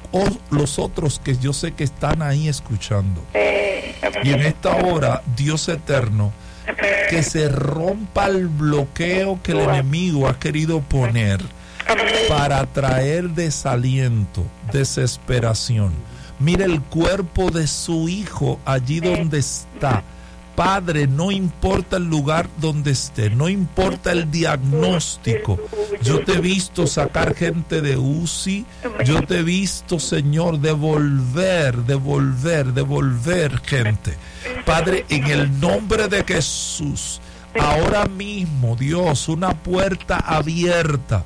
los otros que yo sé que están ahí escuchando. Y en esta hora, Dios eterno, que se rompa el bloqueo que el enemigo ha querido poner para traer desaliento, desesperación. Mire el cuerpo de su hijo allí donde está. Padre, no importa el lugar donde esté, no importa el diagnóstico. Yo te he visto sacar gente de UCI, yo te he visto, Señor, devolver gente. Padre, en el nombre de Jesús, ahora mismo, Dios, una puerta abierta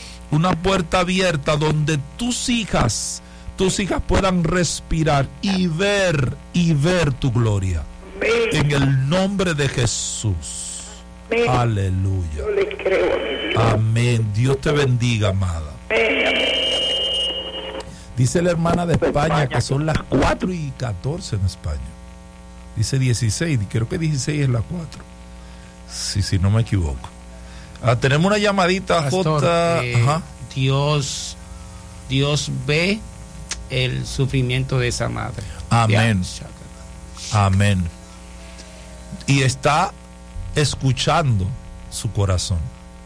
donde tus hijas puedan respirar y ver tu gloria. En el nombre de Jesús. Aleluya. Yo le creo a mi Dios. Amén. Dios te bendiga, amada. Dice la hermana de España que son las 4:14 en España. Dice 16, creo que 16 es la 4. Sí, no me equivoco. Tenemos una llamadita, Pastor, J. Ajá. Dios ve el sufrimiento de esa madre. Amén. Amén. Y está escuchando su corazón.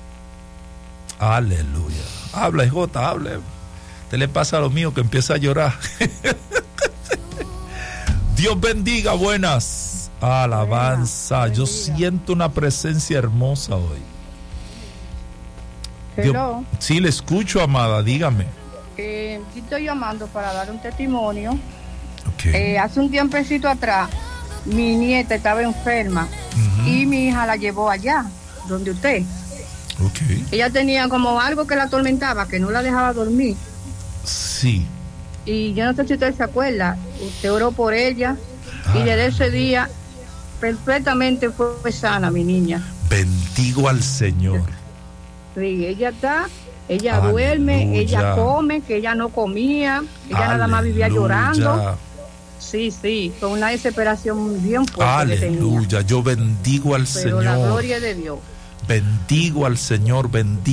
Aleluya. Habla, Jota, hable. Te le pasa lo mío que empieza a llorar. Dios bendiga, buenas. Alabanza. Yo siento una presencia hermosa hoy. Dios, sí, le escucho, amada, dígame. Estoy llamando para dar un testimonio. Okay. Hace un tiempecito atrás, mi nieta estaba enferma y mi hija la llevó allá, donde usted. Okay. Ella tenía como algo que la atormentaba, que no la dejaba dormir. Sí. Y yo no sé si usted se acuerda, usted oró por ella y desde ese día perfectamente fue sana mi niña. Bendigo al Señor. Sí, ella Aleluya. Duerme, ella come, que ella no comía, ella nada más vivía llorando. Sí, con una desesperación bien fuerte. Aleluya, yo bendigo al Señor. La gloria de Dios. Bendigo al Señor.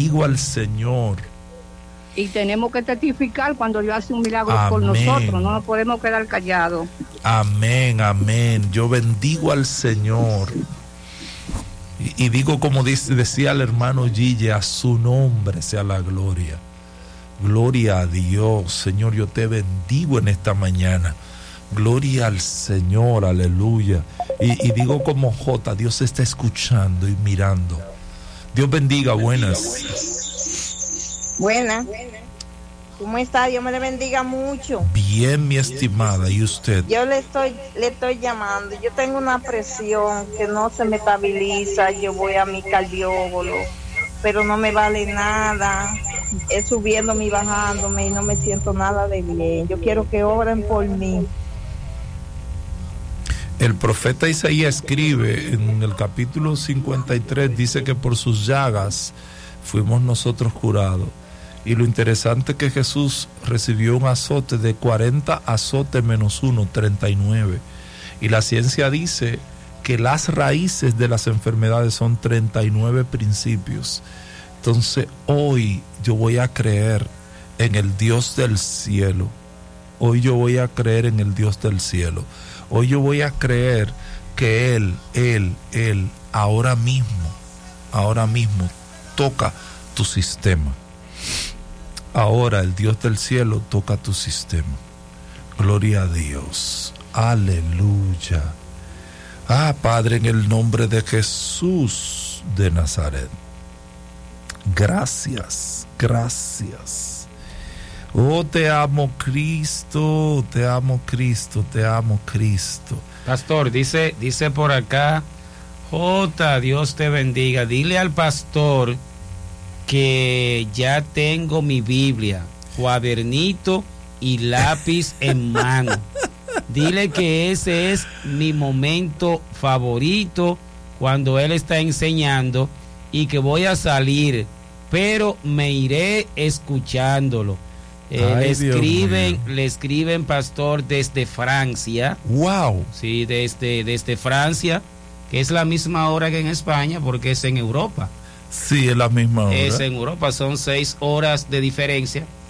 Y tenemos que testificar cuando Dios hace un milagro por nosotros, no nos podemos quedar callados. Amén. Yo bendigo al Señor. Y digo como decía el hermano Gille, a su nombre sea la gloria. Gloria a Dios, Señor, yo te bendigo en esta mañana. Gloria al Señor, aleluya. Y digo como J, Dios está escuchando y mirando. Dios bendiga, buenas. Buenas. ¿Cómo está? Dios me le bendiga mucho. Bien, mi estimada, ¿y usted? Yo le estoy llamando. Yo tengo una presión que no se me estabiliza. Yo voy a mi cardiólogo, pero no me vale nada. Es subiéndome y bajándome y no me siento nada de bien. Yo quiero que oren por mí. El profeta Isaías escribe en el capítulo 53, dice que por sus llagas fuimos nosotros curados. Y lo interesante es que Jesús recibió un azote de 40 azotes menos 1, 39. Y la ciencia dice que las raíces de las enfermedades son 39 principios. Entonces hoy yo voy a creer en el Dios del cielo. Hoy yo voy a creer en el Dios del cielo. Hoy yo voy a creer que Él, ahora mismo toca tu sistema. Ahora el Dios del cielo toca tu sistema. Gloria a Dios. Aleluya. Padre, en el nombre de Jesús de Nazaret. Gracias. Oh, te amo Cristo. Pastor, dice por acá, J, Dios te bendiga. Dile al pastor que ya tengo mi Biblia, cuadernito y lápiz en mano. Dile que ese es mi momento favorito cuando él está enseñando y que voy a salir, pero me iré escuchándolo. Le escriben, pastor, desde Francia. Wow. Sí, desde Francia, que es la misma hora que en España, porque es en Europa. Sí, es la misma hora. Es en Europa, son 6 horas de diferencia.